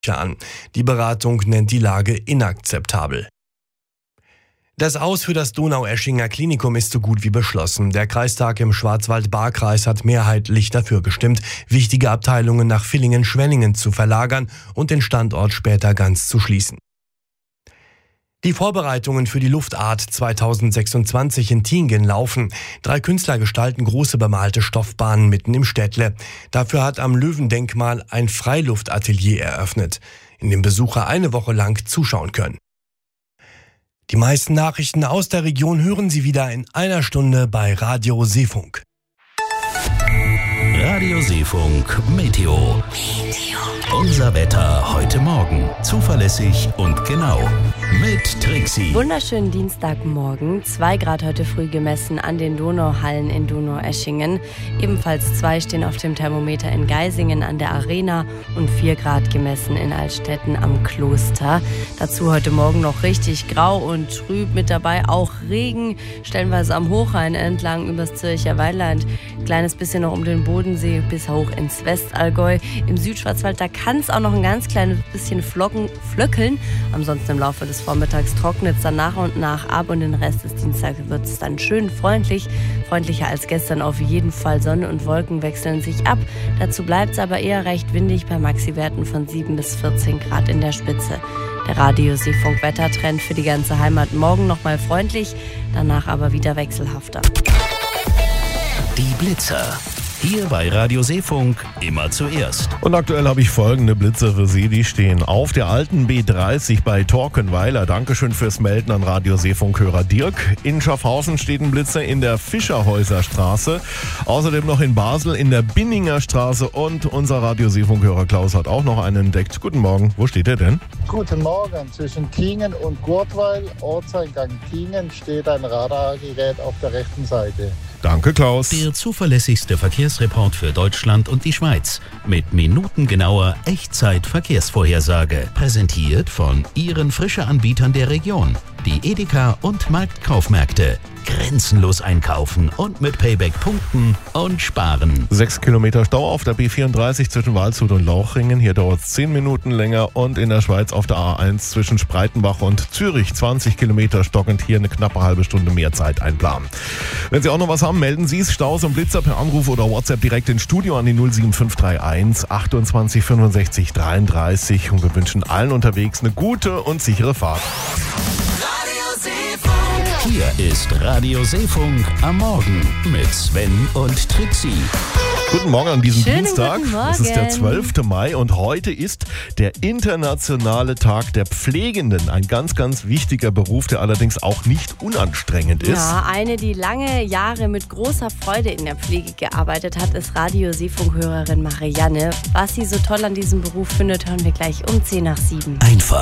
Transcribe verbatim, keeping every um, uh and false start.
an. Die Beratung nennt die Lage inakzeptabel. Das Aus für das Donaueschinger Klinikum ist so gut wie beschlossen. Der Kreistag im Schwarzwald-Baar-Kreis hat mehrheitlich dafür gestimmt, wichtige Abteilungen nach Villingen-Schwenningen zu verlagern und den Standort später ganz zu schließen. Die Vorbereitungen für die Luftart zweitausendsechsundzwanzig in Tiengen laufen. Drei Künstler gestalten große bemalte Stoffbahnen mitten im Städtle. Dafür hat am Löwendenkmal ein Freiluftatelier eröffnet, in dem Besucher eine Woche lang zuschauen können. Die meisten Nachrichten aus der Region hören Sie wieder in einer Stunde bei Radio Seefunk. Radio Seefunk Meteo. Unser Wetter heute Morgen. Zuverlässig und genau. Mit Trixi. Wunderschönen Dienstagmorgen. Zwei Grad heute früh gemessen an den Donauhallen in Donaueschingen. Ebenfalls zwei stehen auf dem Thermometer in Geisingen an der Arena und vier Grad gemessen in Altstetten am Kloster. Dazu heute Morgen noch richtig grau und trüb, mit dabei auch Regen, stellenweise am Hochrhein entlang übers Zürcher Weinland. Kleines bisschen noch um den Bodensee bis hoch ins Westallgäu. Im Südschwarzwald, da kann es auch noch ein ganz kleines bisschen flocken, flöckeln. Ansonsten im Laufe des Vormittags trocknet es dann nach und nach ab und den Rest des Dienstags wird es dann schön freundlich. Freundlicher als gestern auf jeden Fall. Sonne und Wolken wechseln sich ab. Dazu bleibt es aber eher recht windig bei Maxi-Werten von sieben bis vierzehn Grad in der Spitze. Der Radio Seefunk Wettertrend für die ganze Heimat morgen nochmal freundlich, danach aber wieder wechselhafter. Die Blitzer. Hier bei Radio Seefunk immer zuerst. Und aktuell habe ich folgende Blitzer für Sie. Die stehen auf der alten B dreißig bei Torkenweiler. Dankeschön fürs Melden an Radio Seefunk-Hörer Dirk. In Schaffhausen steht ein Blitzer in der Fischerhäuser Straße. Außerdem noch in Basel in der Binninger Straße. Und unser Radio Seefunk-Hörer Klaus hat auch noch einen entdeckt. Guten Morgen. Wo steht er denn? Guten Morgen. Zwischen Tiengen und Gurtweil, Ortseingang Tiengen, steht ein Radargerät auf der rechten Seite. Danke, Klaus. Der zuverlässigste Verkehrsreport für Deutschland und die Schweiz. Mit minutengenauer Echtzeit-Verkehrsvorhersage. Präsentiert von Ihren Frische-Anbietern der Region. Die Edeka und Marktkaufmärkte. Grenzenlos einkaufen und mit Payback punkten und sparen. Sechs Kilometer Stau auf der B vierunddreißig zwischen Waldshut und Lauchringen. Hier dauert es zehn Minuten länger. Und in der Schweiz auf der A eins zwischen Spreitenbach und Zürich zwanzig Kilometer stockend. Hier eine knappe halbe Stunde mehr Zeit einplanen. Wenn Sie auch noch was haben, melden Sie es. Staus und Blitzer per Anruf oder WhatsApp direkt ins Studio an die null sieben fünf drei eins achtundzwanzig fünfundsechzig dreiunddreißig. Und wir wünschen allen unterwegs eine gute und sichere Fahrt. Hier ist Radio Seefunk am Morgen mit Sven und Trixi. Guten Morgen an diesem Schönen Dienstag. guten Morgen. Es ist der zwölfte Mai und heute ist der internationale Tag der Pflegenden. Ein ganz, ganz wichtiger Beruf, der allerdings auch nicht unanstrengend ist. Ja, eine, die lange Jahre mit großer Freude in der Pflege gearbeitet hat, ist Radio Seefunk-Hörerin Marianne. Was sie so toll an diesem Beruf findet, hören wir gleich um zehn nach sieben. Einfach